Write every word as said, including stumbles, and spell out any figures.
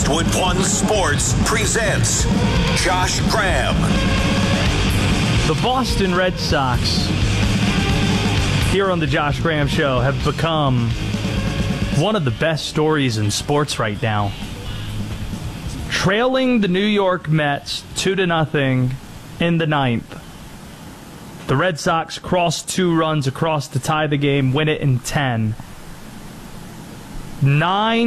Westwood One Sports presents Josh Graham. The Boston Red Sox, here on the Josh Graham Show, have become one of the best stories in sports right now. Trailing the New York Mets two to nothing in the ninth, the Red Sox cross two runs across to tie the game, win it in ten. Nine